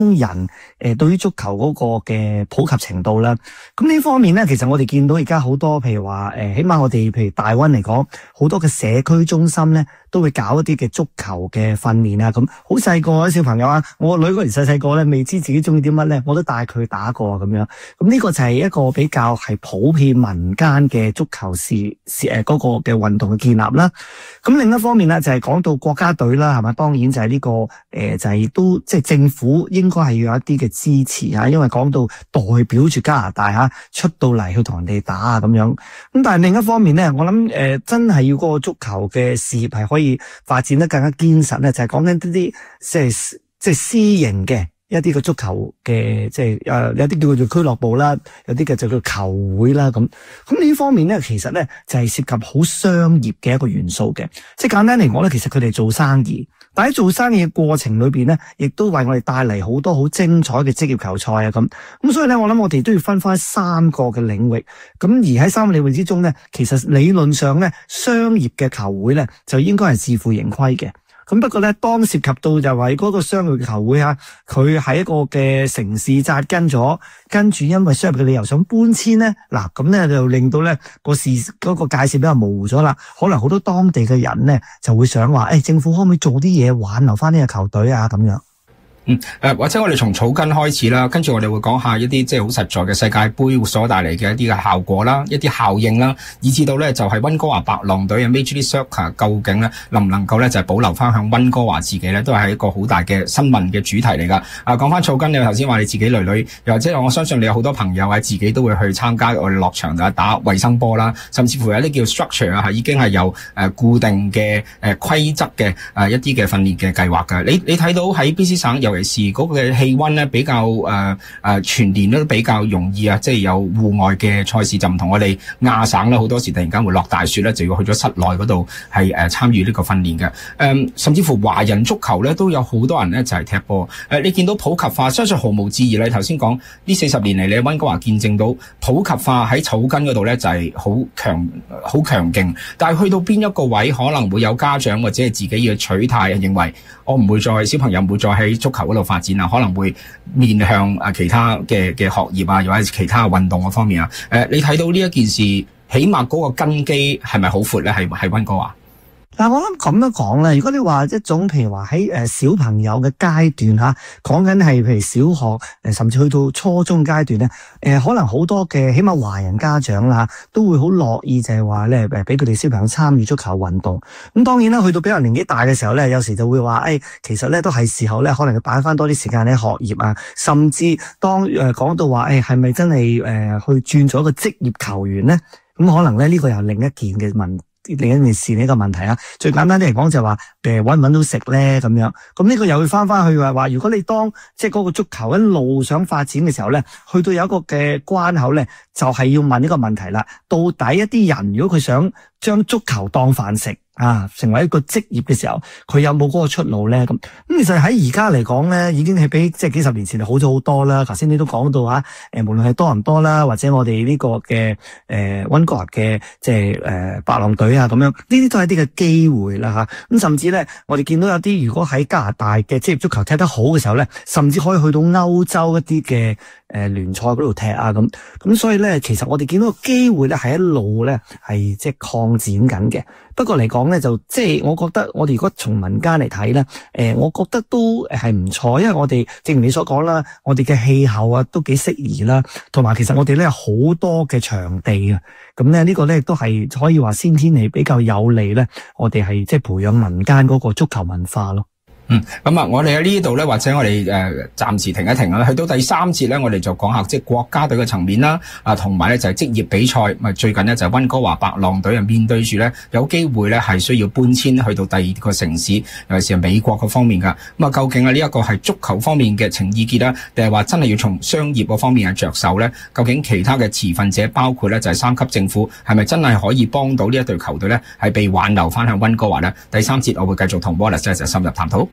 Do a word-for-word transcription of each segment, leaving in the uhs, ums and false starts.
人誒、呃、對於足球嗰個嘅普及程度啦。咁呢方面咧，其實我哋見到而家好多，譬如話誒、呃，起碼我哋譬如大溫嚟講，好多嘅社區中心咧，都會搞一啲嘅足球嘅訓練啊。咁好細個啲小朋友啊，我個女嗰年細細個咧，未知自己中意啲乜咧，我都帶佢打過咁樣。咁呢個就係一個比較係普遍民間嘅足球事事誒嗰個嘅運動嘅建立啦。咁另一方面咧，就係、是、講到國家隊啦，係嘛？當然就係呢、這個誒、呃，就係、是、都即係政府應該係要有一啲嘅支持啊，因為講到代表住加拿大吓出到嚟去同人哋打啊咁樣。咁但係另一方面咧，我諗誒、呃、真係要嗰個足球嘅事業係可以發展得更加堅實咧，就係講緊啲啲即係即係私營嘅一啲嘅足球嘅即係誒有啲叫做俱樂部啦，有啲嘅就叫球會啦咁。咁呢方面咧，其實咧就係涉及好商業嘅一個元素嘅。即係簡單嚟講咧，其實佢哋做生意，但喺做生意嘅過程裏邊咧，亦都為我哋帶嚟好多好精彩嘅職業球賽啊咁。咁所以咧，我諗我哋都要分開三個嘅領域。咁而喺三個領域之中咧，其實理論上咧，商業嘅球會咧就應該係自負盈虧嘅。咁不過咧，當涉及到就係嗰個商業嘅球會啊，佢喺一個嘅城市扎根咗，跟住因為商業嘅理由想搬遷咧，嗱咁咧就令到咧個事嗰個界線比較模糊咗啦。可能好多當地嘅人咧就會想話，誒、哎、政府可唔可以做啲嘢挽留翻呢個球隊啊？咁樣。 嗯，誒，或者我哋從草根開始啦，跟住我哋會講下一啲即係好實在嘅世界盃所帶嚟嘅一啲嘅效果啦，一啲效應啦，以至到咧就係溫哥華白浪隊嘅 Major League Soccer 究竟咧能唔能夠咧就係保留翻向溫哥華自己咧，都係一個好大嘅新聞嘅主題嚟噶。啊，講翻草根，你頭先話你自己女女，又或者我相信你有好多朋友喺自己都會去參加我哋落場啊打衛生波啦，甚至乎有啲叫 structure 啊，係已經係有誒固定嘅誒規則嘅誒一啲嘅訓練嘅計劃噶。你你睇到喺 B C 省有尤其是嗰個嘅氣溫咧比較誒誒、呃呃、全年都比較容易啊，即係有戶外嘅賽事，就唔同我哋亞省啦，好多時突然間會落大雪咧，就要去咗室內嗰度係誒參與呢個訓練嘅。誒、呃，甚至乎華人足球咧都有好多人咧就係、是、踢波。誒、呃，你見到普及化，相信毫無置疑。你頭先講呢四十年嚟，你喺溫哥華見證到普及化喺草根嗰度咧就係好強好強勁，但係去到邊一個位可能會有家長或者係自己嘅取態，認為我唔會再小朋友唔會再喺足球嗰度發展啊，可能會面向啊其他嘅嘅學業啊，又或者其他運動嗰方面啊。誒、呃，你睇到呢一件事，起碼嗰個根基係咪好闊咧？係係溫哥華。 嗱，我諗咁樣講咧，如果你話一種譬如話喺誒小朋友嘅階段吓，講緊係譬如小學誒，甚至去到初中階段咧，誒可能好多嘅起碼華人家長啦，都會好樂意就係話咧誒，俾佢哋小朋友參與足球運動。咁當然啦，去到比較年紀大嘅時候咧，有時就會話誒、哎，其實咧都係時候咧，可能要擺翻多啲時間喺學業啊，甚至當誒講到話誒，係咪真係誒去轉咗一個職業球員咧？咁可能咧呢個又係另一件嘅問題。另一件事呢個問題啊，最簡單啲嚟講就係話誒搵唔搵到食咧咁樣，咁呢個又會翻翻去話話，如果你當即係嗰個足球一路想發展嘅時候咧，去到有一個嘅關口咧，就係要問呢個問題啦，到底一啲人如果佢想將足球當飯食啊，成為一個職業嘅時候，佢有冇嗰個出路咧？咁咁其實喺而家嚟講咧，已經係比即係幾十年前就好咗好多啦。頭先你都講到啊，誒，無論係多倫多啦，或者我哋呢個嘅誒溫哥華嘅即係誒白浪隊啊，咁樣呢啲都係一啲嘅機會啦吓。咁甚至咧，我哋見到有啲如果喺加拿大嘅職業足球踢得好嘅時候咧，甚至可以去到歐洲一啲嘅誒聯賽嗰度踢啊咁。咁所以咧，其實我哋見到個機會咧係一路咧係即係擴展緊嘅。不過嚟講咧，就即係我覺得我哋如果從民間嚟睇咧，誒，我覺得都係唔錯，因為我哋正如你所講啦，我哋嘅氣候啊都幾適宜啦，同埋其實我哋咧好多嘅場地啊，咁咧呢個咧亦都係可以話先天係比較有利咧，我哋係即係培養民間嗰個足球文化咯。 嗯，咁啊，我哋喺呢度咧，或者我哋誒暫時停一停啦。去到第三節咧，我哋就講下即係國家隊嘅層面啦，啊，同埋咧就係職業比賽。咪最近呢，就係溫哥華白浪隊啊，面對住咧有機會咧係需要搬遷去到第二個城市，尤其是係美國嗰方面噶。咁啊，究竟啊呢一個係足球方面嘅情意結啦，定係話真係要從商業嗰方面係着手咧？究竟其他嘅持份者，包括咧就係三級政府，係咪真係可以幫到呢一隊球隊咧，係被挽留翻向溫哥華咧？第三節我會繼續同 Wallace 一齊深入探討。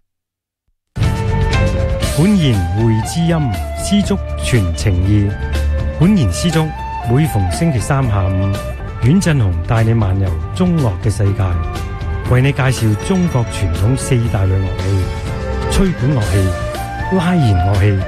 本言會知音，絲竹傳情意。本言絲竹每逢星期三下午，阮振雄帶你漫遊中樂嘅世界，為你介紹中國傳統四大類樂器：吹管樂器、 拉弦樂器。